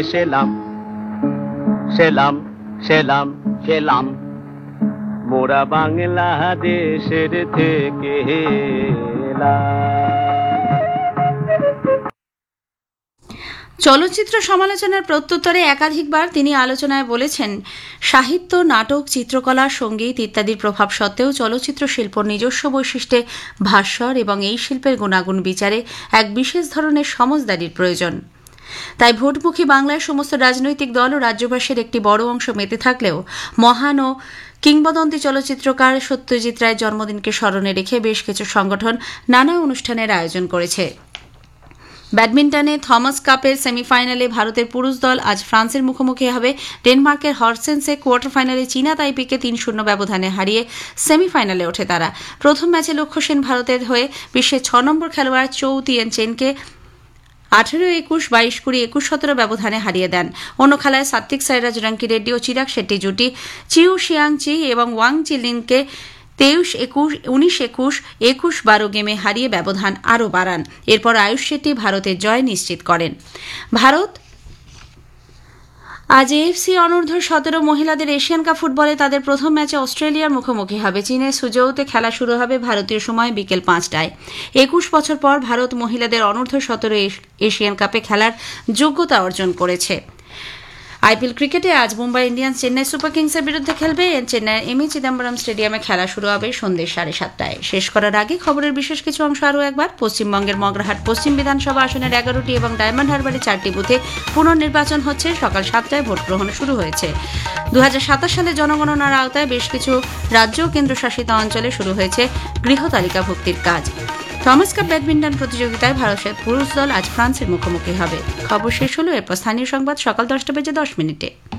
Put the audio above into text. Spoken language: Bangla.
সেলাম সেলাম সেলাম সেলাম মোরা বাংলাদেশের থেকে চলচ্চিত্র সমালোচনার প্রত্যুত্তরে একাধিকবার তিনি আলোচনায় বলেছেন, সাহিত্য, নাটক, চিত্রকলা, সঙ্গীত ইত্যাদির প্রভাব সত্ত্বেও চলচ্চিত্র শিল্পর নিজস্ব বৈশিষ্ট্যে ভাস্বর এবং এই শিল্পের গুণাগুণ বিচারে এক বিশেষ ধরনের সমজদারির প্রয়োজন। তাই ভোটমুখী বাংলায় সমস্ত রাজনৈতিক দল ও রাজ্যবাসীর একটি বড় অংশ মেতে থাকলেও মহান ও কিংবদন্তি চলচ্চিত্রকার সত্যজিৎ রায়ের জন্মদিনকে স্মরণে রেখে বেশ কিছু সংগঠন নানা অনুষ্ঠানের আয়োজন করেছে। ব্যাডমিন্টনে থমাস কাপের সেমিফাইনালে ভারতের পুরুষ দল আজ ফ্রান্সের মুখোমুখি হবে। ডেনমার্কের হর্সেন্সে কোয়ার্টার ফাইনালে চীনা তাইপিকে ৩-০ ব্যবধানে হারিয়ে সেমিফাইনালে ওঠে তারা। প্রথম ম্যাচে লক্ষ্য সেন ভারতের হয়ে বিশ্বের ৬ নম্বর খেলোয়াড় চৌ তিয়ান চেনকে ১৮-২১, ২২-২০, ২১-১৭ ব্যবধানে হারিয়ে দেন। অন্য খেলায় সাত্বিক সাইরাজ, রঙ্কি রেড্ডি ও চিরাগ শেট্টি জুটি চিউ শিয়াংচি এবং ওয়াং চিলিনকে ২৩-২১, ১৯-২১, ২১-১২ গেমে হারিয়ে ব্যবধান আরও বাড়ান। এরপর আয়ুষ শেট্টি ভারতের জয় নিশ্চিত করেন। ভারত আজ এএফসি অনূর্ধ্ব ১৭ মহিলাদের এশিয়ান কাপ ফুটবলে তাদের প্রথম ম্যাচে অস্ট্রেলিয়ার মুখোমুখি হবে। চীনের সুজৌতে খেলা শুরু হবে ভারতীয় সময় বিকেল ৫টায়। ২১ বছর পর ভারত মহিলাদের অনূর্ধ্ব ১৭ এশিয়ান কাপে খেলার যোগ্যতা অর্জন করেছে। আইপিএল ক্রিকেটে আজ মুম্বাই ইন্ডিয়ান্স চেন্নাই সুপার কিংসের বিরুদ্ধে খেলবে। চেন্নাইয়ের এমএ চিদম্বরম স্টেডিয়ামে খেলা শুরু হবে সন্ধ্যে ৭:৩০টায়। শেষ করার আগে খবরের বিশেষ কিছু অংশ আরও একবার। পশ্চিমবঙ্গের মগরাহাট পশ্চিম বিধানসভা আসনের ১১টি এবং ডায়মন্ড হারবারের ৪টি বুথে পুনর্নির্বাচন হচ্ছে। সকাল ৭টায় ভোট গ্রহণ শুরু হয়েছে। ২০২৭ সালে জনগণনার আওতায় বেশ কিছু রাজ্য ও কেন্দ্রশাসিত অঞ্চলে শুরু হয়েছে গৃহতালিকাভুক্তির কাজ। থমাস কাপ ব্যাডমিন্টন প্রতিযোগিতায় ভারতের পুরুষ দল আজ ফ্রান্সের মুখোমুখি হবে। খবর শেষ হলো। এরপর স্থানীয় সংবাদ সকাল ১০টা বেজে ১০ মিনিটে।